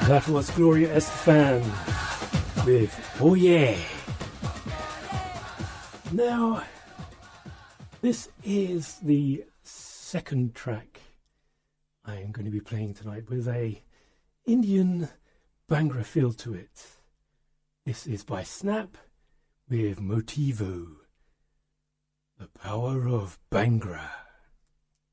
That was Gloria Estefan with Oh Yeah. Now, this is the second track I am going to be playing tonight with a Indian Bhangra feel to it. This is by Snap with Motivo, the power of Bhangra.